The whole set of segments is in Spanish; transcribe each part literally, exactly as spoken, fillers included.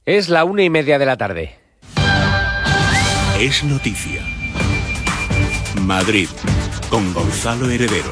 Es la una y media de la tarde. Es noticia. Madrid, con Gonzalo Heredero.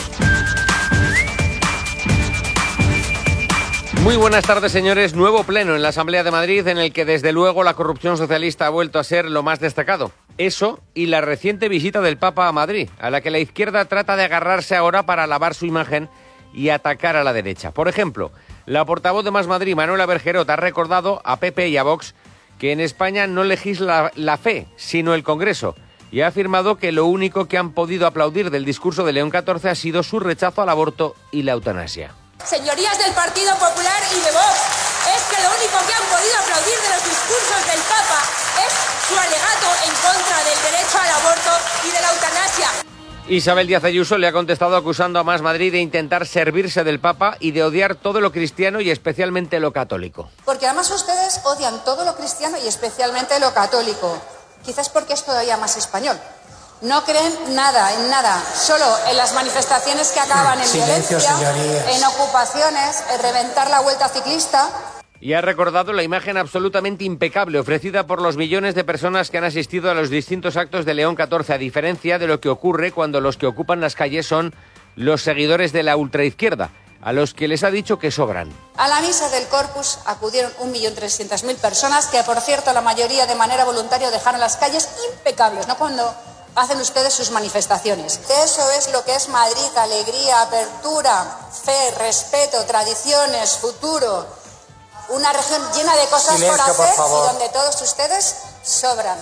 Muy buenas tardes, señores. Nuevo pleno en la Asamblea de Madrid, en el que desde luego la corrupción socialista ha vuelto a ser lo más destacado. Eso y la reciente visita del Papa a Madrid, a la que la izquierda trata de agarrarse ahora para lavar su imagen y atacar a la derecha. Por ejemplo, la portavoz de Más Madrid, Manuela Bergerot, ha recordado a P P y a Vox que en España no legisla la fe, sino el Congreso, y ha afirmado que lo único que han podido aplaudir del discurso de León catorce ha sido su rechazo al aborto y la eutanasia. Señorías del Partido Popular y de Vox, es que lo único que han podido aplaudir de los discursos del Papa es su alegato en contra del derecho al aborto y de la eutanasia. Isabel Díaz Ayuso le ha contestado acusando a Más Madrid de intentar servirse del Papa y de odiar todo lo cristiano y especialmente lo católico. Porque además ustedes odian todo lo cristiano y especialmente lo católico. Quizás porque es todavía más español. No creen nada, en nada, solo en las manifestaciones que acaban en Silencio, violencia, señorías. en ocupaciones, en reventar la vuelta ciclista. Y ha recordado la imagen absolutamente impecable ofrecida por los millones de personas que han asistido a los distintos actos de León catorce, a diferencia de lo que ocurre cuando los que ocupan las calles son los seguidores de la ultraizquierda, a los que les ha dicho que sobran. A la misa del Corpus acudieron un millón trescientas mil personas, que por cierto la mayoría de manera voluntaria dejaron las calles impecables, ¿no? Cuando hacen ustedes sus manifestaciones. Eso es lo que es Madrid: alegría, apertura, fe, respeto, tradiciones, futuro. Una región llena de cosas Silencio, por hacer, por favor. y donde todos ustedes sobran.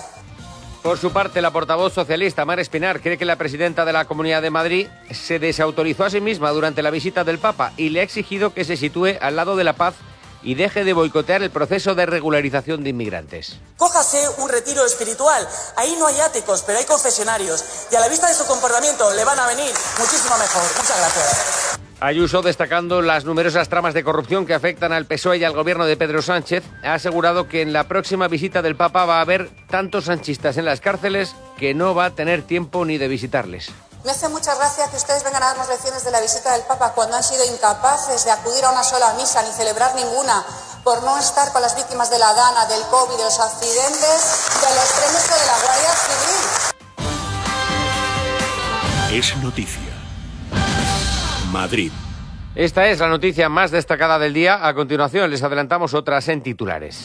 Por su parte, la portavoz socialista, Mar Espinar, cree que la presidenta de la Comunidad de Madrid se desautorizó a sí misma durante la visita del Papa y le ha exigido que se sitúe al lado de la paz y deje de boicotear el proceso de regularización de inmigrantes. Cójase un retiro espiritual. Ahí no hay áticos, pero hay confesionarios. Y a la vista de su comportamiento le van a venir muchísimo mejor. Muchas gracias. Ayuso, destacando las numerosas tramas de corrupción que afectan al P S O E y al gobierno de Pedro Sánchez, ha asegurado que en la próxima visita del Papa va a haber tantos sanchistas en las cárceles que no va a tener tiempo ni de visitarles. Me hace mucha gracia que ustedes vengan a darnos lecciones de la visita del Papa cuando han sido incapaces de acudir a una sola misa ni celebrar ninguna, por no estar con las víctimas de la Dana, del COVID, de los accidentes, de los trenes o de la Guardia Civil. Es noticia. Madrid. Esta es la noticia más destacada del día. A continuación les adelantamos otras en titulares.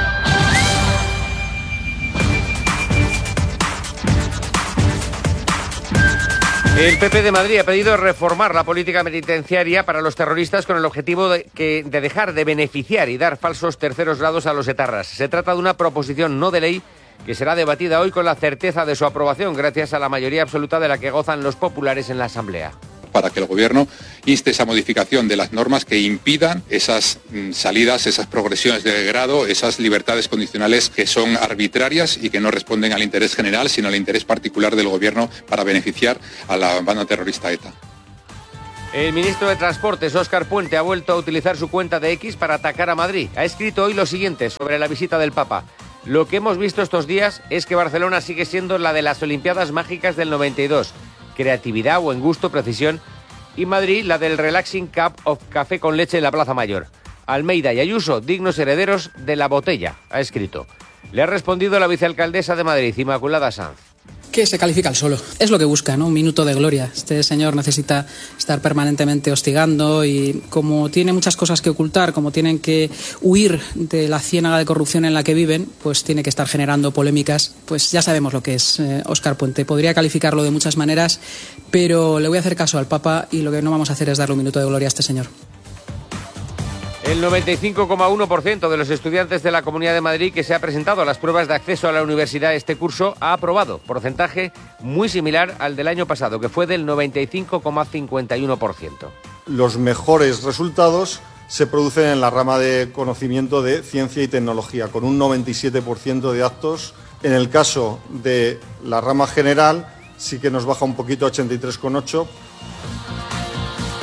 El P P de Madrid ha pedido reformar la política penitenciaria para los terroristas con el objetivo de, que, de dejar de beneficiar y dar falsos terceros grados a los etarras. Se trata de una proposición no de ley que será debatida hoy con la certeza de su aprobación gracias a la mayoría absoluta de la que gozan los populares en la Asamblea. Para que el Gobierno inste esa modificación de las normas que impidan esas mm, salidas, esas progresiones de grado, esas libertades condicionales que son arbitrarias y que no responden al interés general, sino al interés particular del Gobierno para beneficiar a la banda terrorista ETA. El ministro de Transportes, Óscar Puente, ha vuelto a utilizar su cuenta de X para atacar a Madrid. Ha escrito hoy lo siguiente sobre la visita del Papa. Lo que hemos visto estos días es que Barcelona sigue siendo la de las Olimpiadas Mágicas del noventa y dos. Creatividad, buen gusto, precisión, y Madrid la del Relaxing Cup of Café con leche en la Plaza Mayor. Almeida y Ayuso, dignos herederos de la botella, ha escrito. Le ha respondido la vicealcaldesa de Madrid, Inmaculada Sanz. Que se califica el solo. Es lo que busca, ¿no? Un minuto de gloria. Este señor necesita estar permanentemente hostigando y como tiene muchas cosas que ocultar, como tienen que huir de la ciénaga de corrupción en la que viven, pues tiene que estar generando polémicas. Pues ya sabemos lo que es eh, Óscar Puente. Podría calificarlo de muchas maneras, pero le voy a hacer caso al Papa y lo que no vamos a hacer es darle un minuto de gloria a este señor. El noventa y cinco coma uno por ciento de los estudiantes de la Comunidad de Madrid que se ha presentado a las pruebas de acceso a la universidad este curso ha aprobado, porcentaje muy similar al del año pasado, que fue del noventa y cinco coma cincuenta y uno por ciento. Los mejores resultados se producen en la rama de conocimiento de ciencia y tecnología, con un noventa y siete por ciento de actos. En el caso de la rama general sí que nos baja un poquito a ochenta y tres coma ocho por ciento.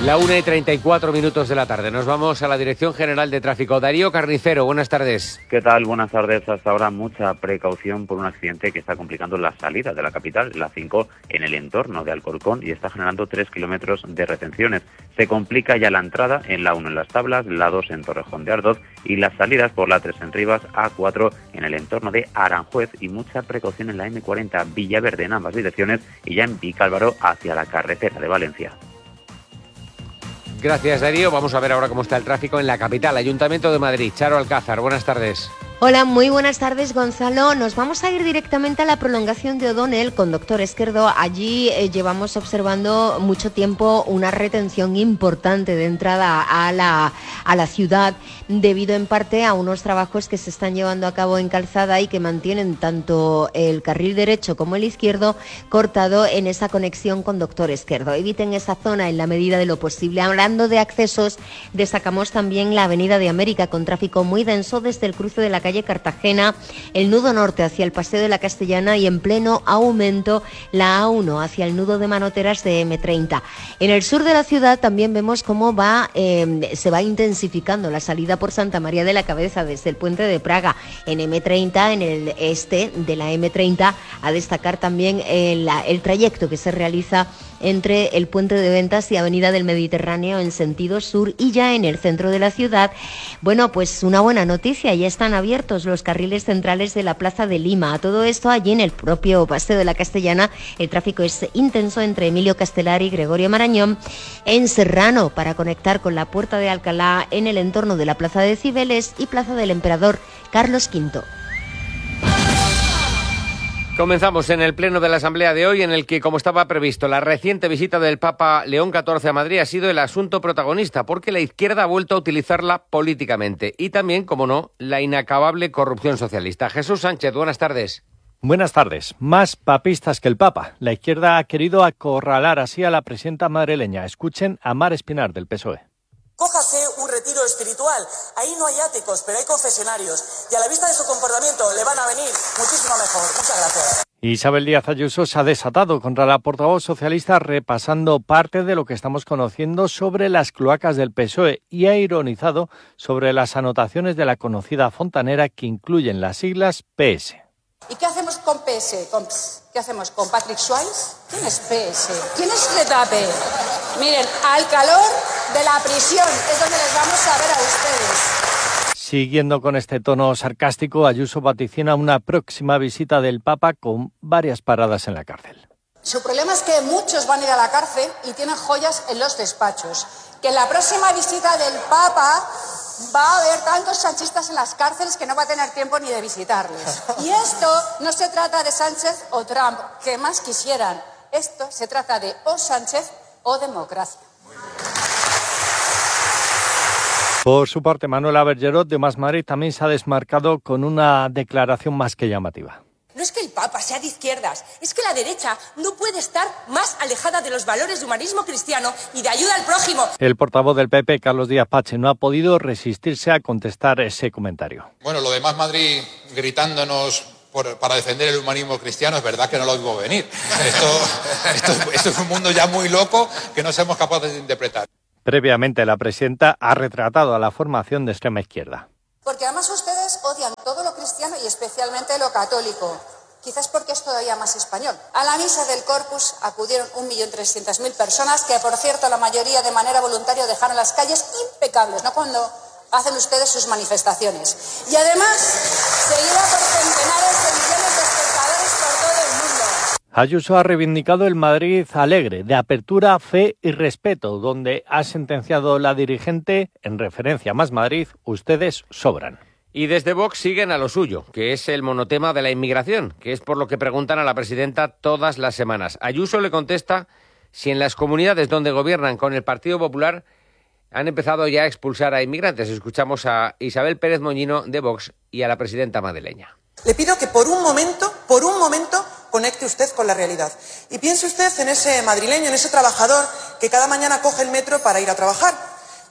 La una y treinta y cuatro minutos de la tarde. Nos vamos a la Dirección General de Tráfico. Darío Carnicero, buenas tardes. ¿Qué tal? Buenas tardes. Hasta ahora mucha precaución por un accidente que está complicando la salida de la capital, la cinco, en el entorno de Alcorcón, y está generando tres kilómetros de retenciones. Se complica ya la entrada en la uno en Las Tablas, la dos en Torrejón de Ardoz y las salidas por la tres en Rivas, A cuatro en el entorno de Aranjuez, y mucha precaución en la eme cuarenta Villaverde en ambas direcciones y ya en Vicálvaro hacia la carretera de Valencia. Gracias, Darío. Vamos a ver ahora cómo está el tráfico en la capital. Ayuntamiento de Madrid. Charo Alcázar, buenas tardes. Hola, muy buenas tardes, Gonzalo. Nos vamos a ir directamente a la prolongación de O'Donnell con Doctor Esquerdo. Allí eh, llevamos observando mucho tiempo una retención importante de entrada a la, a la ciudad, debido en parte a unos trabajos que se están llevando a cabo en calzada y que mantienen tanto el carril derecho como el izquierdo cortado en esa conexión con Doctor Esquerdo. Eviten esa zona en la medida de lo posible. Hablando de accesos, destacamos también la Avenida de América con tráfico muy denso desde el cruce de la calle Cartagena, el nudo norte hacia el Paseo de la Castellana y en pleno aumento la A uno hacia el nudo de Manoteras de eme treinta. En el sur de la ciudad también vemos cómo va eh, se va intensificando la salida por Santa María de la Cabeza desde el puente de Praga en eme treinta, en el este de la eme treinta, a destacar también el, el trayecto que se realiza entre el puente de Ventas y Avenida del Mediterráneo en sentido sur, y ya en el centro de la ciudad, bueno, pues una buena noticia, ya están abiertos los carriles centrales de la Plaza de Lima. A todo esto, allí en el propio Paseo de la Castellana, el tráfico es intenso entre Emilio Castelar y Gregorio Marañón, en Serrano, para conectar con la Puerta de Alcalá en el entorno de la Plaza de Cibeles y Plaza del Emperador Carlos quinto. Comenzamos en el pleno de la Asamblea de hoy, en el que, como estaba previsto, la reciente visita del Papa León catorce a Madrid ha sido el asunto protagonista, porque la izquierda ha vuelto a utilizarla políticamente. Y también, como no, la inacabable corrupción socialista. Jesús Sánchez, buenas tardes. Buenas tardes. Más papistas que el Papa. La izquierda ha querido acorralar así a la presidenta madrileña. Escuchen a Mar Espinar, del P S O E. Cójase un retiro espiritual. Ahí no hay áticos, pero hay confesionarios. Y a la vista de su comportamiento le van a venir muchísimo mejor. Muchas gracias. Isabel Díaz Ayuso se ha desatado contra la portavoz socialista, repasando parte de lo que estamos conociendo sobre las cloacas del P S O E, y ha ironizado sobre las anotaciones de la conocida fontanera que incluyen las siglas P S. ¿Y qué hacemos con P S? ¿Con ¿Qué hacemos con Patrick Swayze? ¿Quién es P S? ¿Quién es Retape? Miren, al calor de la prisión es donde les vamos a ver a ustedes. Siguiendo con este tono sarcástico, Ayuso vaticina una próxima visita del Papa con varias paradas en la cárcel. Su problema es que muchos van a ir a la cárcel y tienen joyas en los despachos. Que en la próxima visita del Papa va a haber tantos sanchistas en las cárceles que no va a tener tiempo ni de visitarles. Y esto no se trata de Sánchez o Trump, que más quisieran. Esto se trata de o Sánchez o democracia. Por su parte, Manuela Bergerot, de Más Madrid, también se ha desmarcado con una declaración más que llamativa. No es que el Papa sea de izquierdas, es que la derecha no puede estar más alejada de los valores de humanismo cristiano y de ayuda al prójimo. El portavoz del P P, Carlos Díaz Pache, no ha podido resistirse a contestar ese comentario. Bueno, lo de Más Madrid gritándonos por, para defender el humanismo cristiano, es verdad que no lo oigo venir. Esto, esto, esto es un mundo ya muy loco que no somos capaces de interpretar. Previamente, la presidenta ha retratado a la formación de extrema izquierda. Porque además ustedes odian todo lo cristiano y especialmente lo católico. Quizás porque es todavía más español. A la misa del Corpus acudieron un millón trescientas mil personas, que por cierto la mayoría de manera voluntaria dejaron las calles impecables, no cuando hacen ustedes sus manifestaciones. Y además, seguida por centenares de millones de espectadores por todo el mundo. Ayuso ha reivindicado el Madrid alegre, de apertura, fe y respeto, donde ha sentenciado la dirigente, en referencia a Más Madrid, ustedes sobran. Y desde Vox siguen a lo suyo, que es el monotema de la inmigración, que es por lo que preguntan a la presidenta todas las semanas. Ayuso le contesta si en las comunidades donde gobiernan con el Partido Popular han empezado ya a expulsar a inmigrantes. Escuchamos a Isabel Pérez Moñino, de Vox, y a la presidenta madrileña. Le pido que por un momento, por un momento, conecte usted con la realidad. Y piense usted en ese madrileño, en ese trabajador que cada mañana coge el metro para ir a trabajar,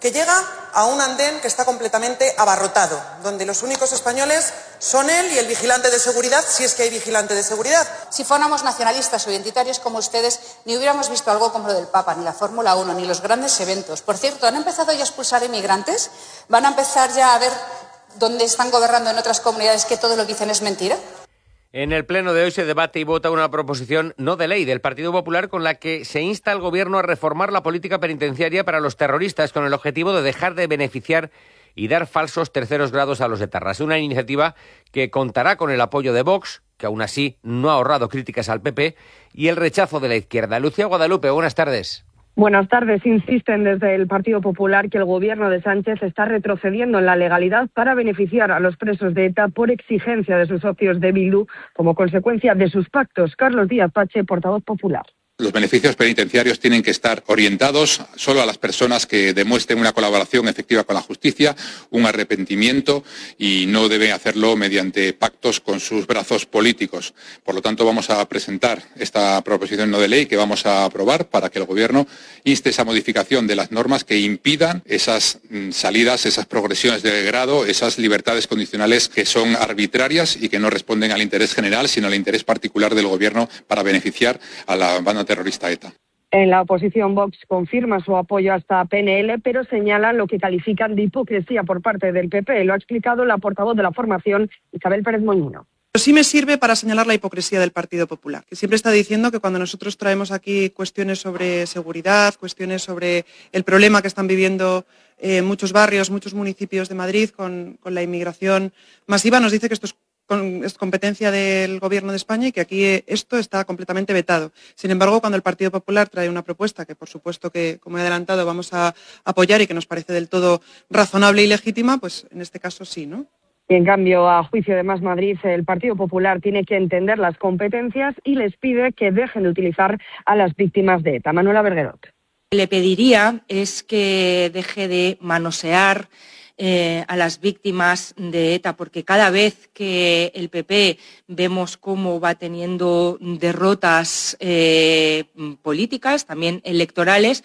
que llega a un andén que está completamente abarrotado, donde los únicos españoles son él y el vigilante de seguridad, si es que hay vigilante de seguridad. Si fuéramos nacionalistas o identitarios como ustedes, ni hubiéramos visto algo como lo del Papa, ni la Fórmula uno, ni los grandes eventos. Por cierto, ¿han empezado ya a expulsar inmigrantes? ¿Van a empezar ya a ver dónde están gobernando en otras comunidades que todo lo que dicen es mentira? En el pleno de hoy se debate y vota una proposición no de ley del Partido Popular con la que se insta al Gobierno a reformar la política penitenciaria para los terroristas con el objetivo de dejar de beneficiar y dar falsos terceros grados a los etarras. Una iniciativa que contará con el apoyo de Vox, que aún así no ha ahorrado críticas al P P, y el rechazo de la izquierda. Lucía Guadalupe, buenas tardes. Buenas tardes. Insisten desde el Partido Popular que el gobierno de Sánchez está retrocediendo en la legalidad para beneficiar a los presos de ETA por exigencia de sus socios de Bildu como consecuencia de sus pactos. Carlos Díaz Pache, portavoz popular. Los beneficios penitenciarios tienen que estar orientados solo a las personas que demuestren una colaboración efectiva con la justicia, un arrepentimiento, y no deben hacerlo mediante pactos con sus brazos políticos. Por lo tanto, vamos a presentar esta proposición no de ley que vamos a aprobar para que el Gobierno inste esa modificación de las normas que impidan esas mm, salidas, esas progresiones de grado, esas libertades condicionales que son arbitrarias y que no responden al interés general, sino al interés particular del Gobierno para beneficiar a la banda terrorista ETA. En la oposición, Vox confirma su apoyo a esta P N L, pero señalan lo que califican de hipocresía por parte del P P. Lo ha explicado la portavoz de la formación, Isabel Pérez Moñino. Pero sí me sirve para señalar la hipocresía del Partido Popular, que siempre está diciendo que cuando nosotros traemos aquí cuestiones sobre seguridad, cuestiones sobre el problema que están viviendo eh, muchos barrios, muchos municipios de Madrid con, con la inmigración masiva, nos dice que esto es es competencia del Gobierno de España y que aquí esto está completamente vetado. Sin embargo, cuando el Partido Popular trae una propuesta que, por supuesto, que, como he adelantado, vamos a apoyar y que nos parece del todo razonable y legítima, pues en este caso sí, ¿no? Y en cambio, a juicio de Más Madrid, el Partido Popular tiene que entender las competencias y les pide que dejen de utilizar a las víctimas de ETA. Manuela Berguerot. Le pediría es que deje de manosear Eh, a las víctimas de ETA, porque cada vez que el P P vemos cómo va teniendo derrotas eh, políticas, también electorales,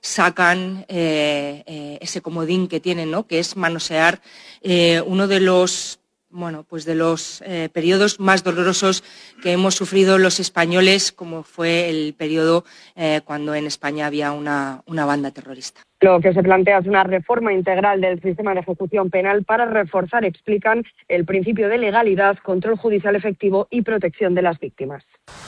sacan eh, eh, ese comodín que tienen, ¿no?, que es manosear eh, uno de los bueno, pues de los eh, periodos más dolorosos que hemos sufrido los españoles, como fue el periodo eh, cuando en España había una, una banda terrorista. Lo que se plantea es una reforma integral del sistema de ejecución penal para reforzar, explican, el principio de legalidad, control judicial efectivo y protección de las víctimas.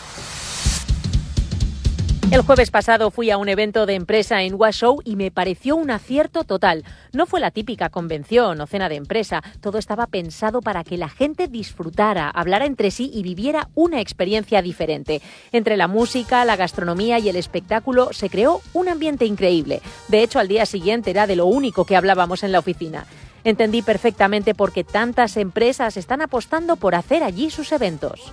El jueves pasado fui a un evento de empresa en Washoe y me pareció un acierto total. No fue la típica convención o cena de empresa, todo estaba pensado para que la gente disfrutara, hablara entre sí y viviera una experiencia diferente. Entre la música, la gastronomía y el espectáculo se creó un ambiente increíble. De hecho, al día siguiente era de lo único que hablábamos en la oficina. Entendí perfectamente por qué tantas empresas están apostando por hacer allí sus eventos.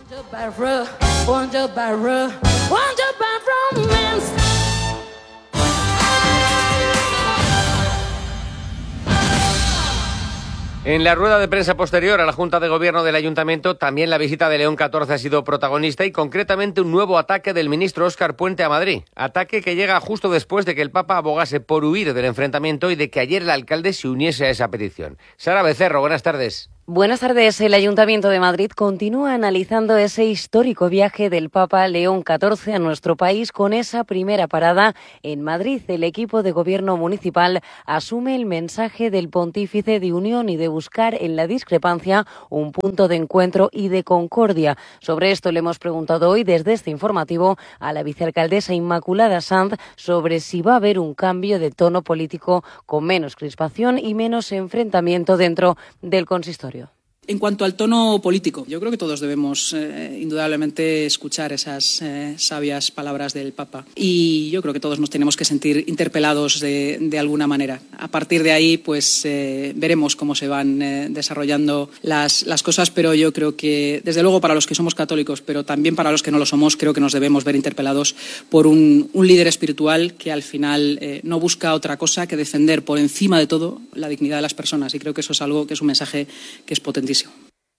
En la rueda de prensa posterior a la Junta de Gobierno del Ayuntamiento, también la visita de León catorce ha sido protagonista y concretamente un nuevo ataque del ministro Óscar Puente a Madrid. Ataque que llega justo después de que el Papa abogase por huir del enfrentamiento y de que ayer el alcalde se uniese a esa petición. Sara Becerro, buenas tardes. Buenas tardes. El Ayuntamiento de Madrid continúa analizando ese histórico viaje del Papa León catorce a nuestro país con esa primera parada en Madrid. El equipo de gobierno municipal asume el mensaje del pontífice de unión y de buscar en la discrepancia un punto de encuentro y de concordia. Sobre esto le hemos preguntado hoy desde este informativo a la vicealcaldesa Inmaculada Sanz sobre si va a haber un cambio de tono político con menos crispación y menos enfrentamiento dentro del consistorio. En cuanto al tono político, yo creo que todos debemos eh, indudablemente escuchar esas eh, sabias palabras del Papa y yo creo que todos nos tenemos que sentir interpelados de, de alguna manera. A partir de ahí, pues eh, veremos cómo se van eh, desarrollando las, las cosas, pero yo creo que, desde luego, para los que somos católicos, pero también para los que no lo somos, creo que nos debemos ver interpelados por un, un líder espiritual que al final eh, no busca otra cosa que defender por encima de todo la dignidad de las personas y creo que eso es algo que es un mensaje que es potentísimo.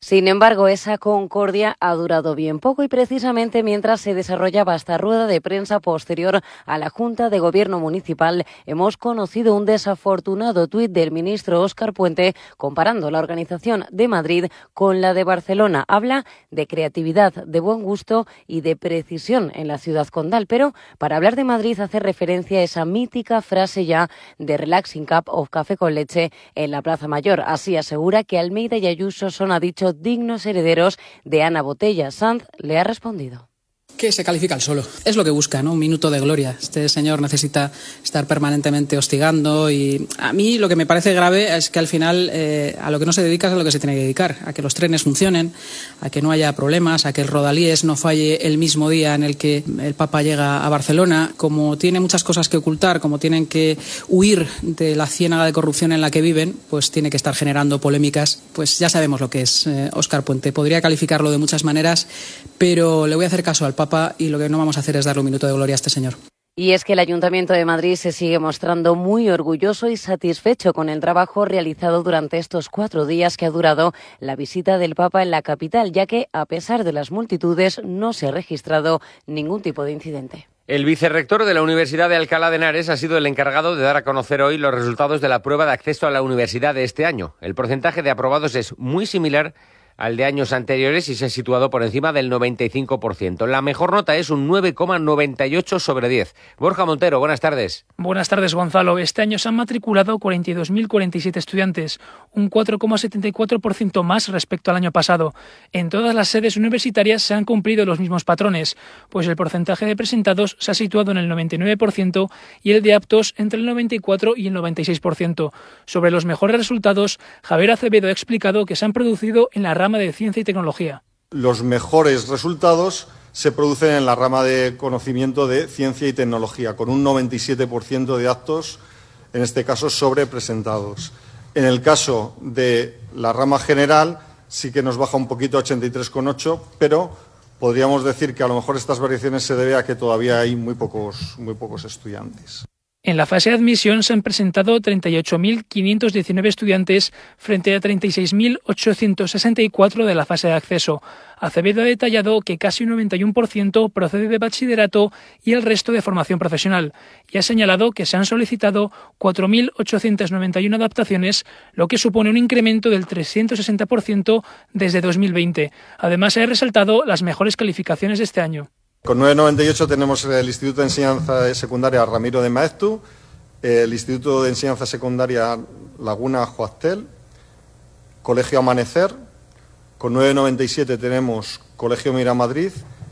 Sin embargo, esa concordia ha durado bien poco y precisamente mientras se desarrollaba esta rueda de prensa posterior a la Junta de Gobierno Municipal, hemos conocido un desafortunado tuit del ministro Óscar Puente comparando la organización de Madrid con la de Barcelona. Habla de creatividad, de buen gusto y de precisión en la ciudad condal, pero para hablar de Madrid hace referencia a esa mítica frase ya de Relaxing Cup of Café con Leche en la Plaza Mayor. Así asegura que Almeida y Ayuso son, ha dicho, dignos herederos de Ana Botella. Sanz le ha respondido. Que se califica el solo. Es lo que busca, ¿no? Un minuto de gloria. Este señor necesita estar permanentemente hostigando y a mí lo que me parece grave es que al final eh, a lo que no se dedica es a lo que se tiene que dedicar, a que los trenes funcionen, a que no haya problemas, a que el Rodalíes no falle el mismo día en el que el Papa llega a Barcelona. Como tiene muchas cosas que ocultar, como tienen que huir de la ciénaga de corrupción en la que viven, pues tiene que estar generando polémicas. Pues ya sabemos lo que es eh, Óscar Puente. Podría calificarlo de muchas maneras, pero le voy a hacer caso al Papa y lo que no vamos a hacer es darle un minuto de gloria a este señor. Y es que el Ayuntamiento de Madrid se sigue mostrando muy orgulloso y satisfecho con el trabajo realizado durante estos cuatro días que ha durado la visita del Papa en la capital, ya que, a pesar de las multitudes, no se ha registrado ningún tipo de incidente. El vicerrector de la Universidad de Alcalá de Henares ha sido el encargado de dar a conocer hoy los resultados de la prueba de acceso a la universidad de este año. El porcentaje de aprobados es muy similar al de años anteriores y se ha situado por encima del noventa y cinco por ciento. La mejor nota es un nueve coma noventa y ocho sobre diez. Borja Montero, buenas tardes. Buenas tardes, Gonzalo. Este año se han matriculado cuarenta y dos mil cuarenta y siete estudiantes, un cuatro coma setenta y cuatro por ciento más respecto al año pasado. En todas las sedes universitarias se han cumplido los mismos patrones, pues el porcentaje de presentados se ha situado en el noventa y nueve por ciento y el de aptos entre el noventa y cuatro por ciento y el noventa y seis por ciento. Sobre los mejores resultados, Javier Acevedo ha explicado que se han producido en la rama de Ciencia y Tecnología. Los mejores resultados se producen en la rama de conocimiento de Ciencia y Tecnología, con un noventa y siete por ciento de actos, en este caso, sobrepresentados. En el caso de la rama general, sí que nos baja un poquito a ochenta y tres coma ocho, pero podríamos decir que a lo mejor estas variaciones se debe a que todavía hay muy pocos, muy pocos estudiantes. En la fase de admisión se han presentado treinta y ocho mil quinientos diecinueve estudiantes frente a treinta y seis mil ochocientos sesenta y cuatro de la fase de acceso. Acevedo ha detallado que casi un noventa y uno por ciento procede de bachillerato y el resto de formación profesional, y ha señalado que se han solicitado cuatro mil ochocientos noventa y uno adaptaciones, lo que supone un incremento del trescientos sesenta por ciento desde dos mil veinte. Además, se han resaltado las mejores calificaciones de este año. Con nueve coma noventa y ocho tenemos el Instituto de Enseñanza Secundaria Ramiro de Maeztu, el Instituto de Enseñanza Secundaria Laguna Joastel, Colegio Amanecer, con nueve coma noventa y siete tenemos Colegio Miramadrid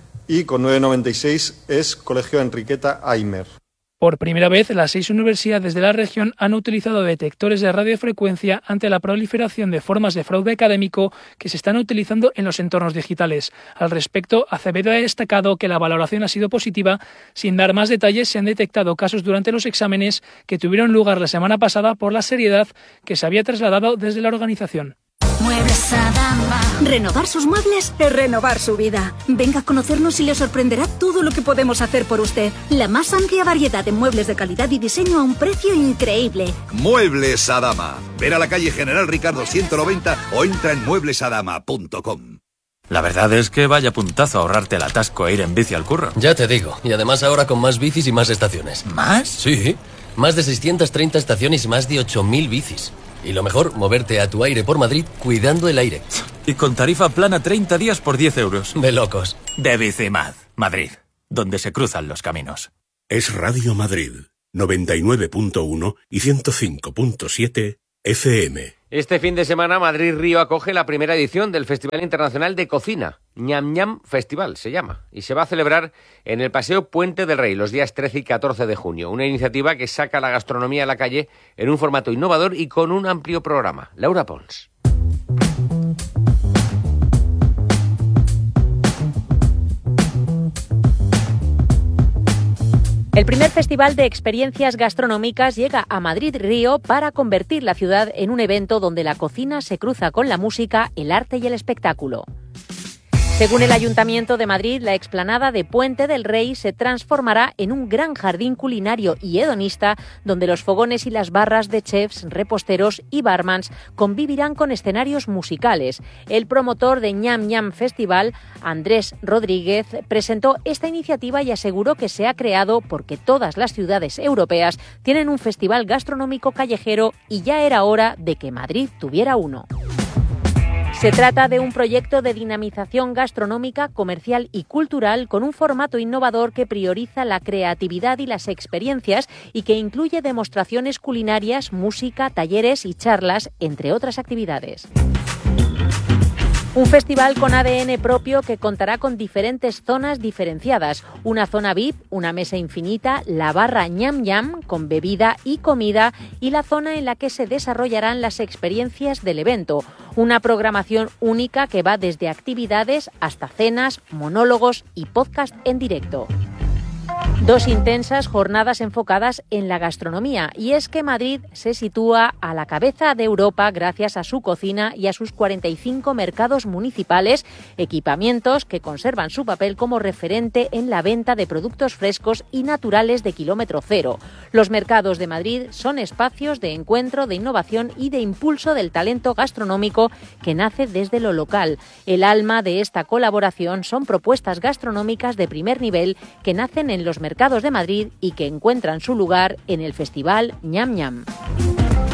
y con nueve coma noventa y seis es Colegio Enriqueta Aymer. Por primera vez, las seis universidades de la región han utilizado detectores de radiofrecuencia ante la proliferación de formas de fraude académico que se están utilizando en los entornos digitales. Al respecto, Acevedo ha destacado que la valoración ha sido positiva. Sin dar más detalles, se han detectado casos durante los exámenes que tuvieron lugar la semana pasada por la seriedad que se había trasladado desde la organización. Muebles Adama. Renovar sus muebles es renovar su vida. Venga a conocernos y le sorprenderá todo lo que podemos hacer por usted. La más amplia variedad de muebles de calidad y diseño a un precio increíble. Muebles Adama. Ver a la calle General Ricardo ciento noventa o entra en muebles adama punto com. La verdad es que vaya puntazo ahorrarte el atasco e ir en bici al curro. Ya te digo, y además ahora con más bicis y más estaciones. ¿Más? Sí, más de seiscientas treinta estaciones y más de ocho mil bicis. Y lo mejor, moverte a tu aire por Madrid cuidando el aire. Y con tarifa plana treinta días por diez euros. De locos. De Bicimad, Madrid, donde se cruzan los caminos. Es Radio Madrid, noventa y nueve punto uno y ciento cinco punto siete F M. Este fin de semana Madrid Río acoge la primera edición del Festival Internacional de Cocina, Ñam Ñam Festival se llama, y se va a celebrar en el Paseo Puente del Rey los días trece y catorce de junio, una iniciativa que saca la gastronomía a la calle en un formato innovador y con un amplio programa. Laura Pons. El primer festival de experiencias gastronómicas llega a Madrid Río para convertir la ciudad en un evento donde la cocina se cruza con la música, el arte y el espectáculo. Según el Ayuntamiento de Madrid, la explanada de Puente del Rey se transformará en un gran jardín culinario y hedonista donde los fogones y las barras de chefs, reposteros y barmans convivirán con escenarios musicales. El promotor de Ñam Ñam Festival, Andrés Rodríguez, presentó esta iniciativa y aseguró que se ha creado porque todas las ciudades europeas tienen un festival gastronómico callejero y ya era hora de que Madrid tuviera uno. Se trata de un proyecto de dinamización gastronómica, comercial y cultural con un formato innovador que prioriza la creatividad y las experiencias y que incluye demostraciones culinarias, música, talleres y charlas, entre otras actividades. Un festival con A D N propio que contará con diferentes zonas diferenciadas. Una zona V I P, una mesa infinita, la barra Ñam Ñam con bebida y comida y la zona en la que se desarrollarán las experiencias del evento. Una programación única que va desde actividades hasta cenas, monólogos y podcast en directo. Dos intensas jornadas enfocadas en la gastronomía, y es que Madrid se sitúa a la cabeza de Europa gracias a su cocina y a sus cuarenta y cinco mercados municipales, equipamientos que conservan su papel como referente en la venta de productos frescos y naturales de kilómetro cero. Los mercados de Madrid son espacios de encuentro, de innovación y de impulso del talento gastronómico que nace desde lo local. El alma de esta colaboración son propuestas gastronómicas de primer nivel que nacen en los mercados de Madrid y que encuentran su lugar en el Festival Ñam Ñam.